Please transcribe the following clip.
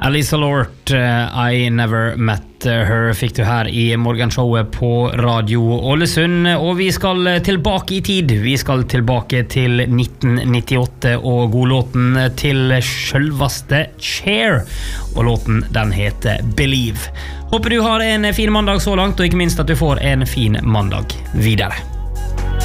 Alisa Lort, I Never Met Her fikk du her i morgenshowet på Radio Ålesund, og vi skal tilbake i tid. Vi skal tilbake til 1998 og godlåten til selveste Cher, og låten den heter Believe. Håper du har en fin mandag så langt, og ikke minst at du får en fin mandag videre.